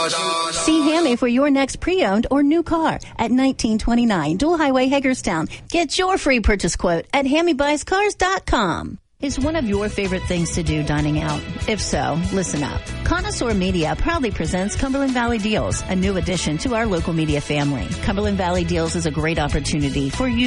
See Hammy for your next pre-owned or new car at 1929 Dual Highway, Hagerstown. Get your free purchase quote at HammyBuysCars.com. Is one of your favorite things to do dining out? If so, listen up. Connoisseur Media proudly presents Cumberland Valley Deals, a new addition to our local media family. Cumberland Valley Deals is a great opportunity for you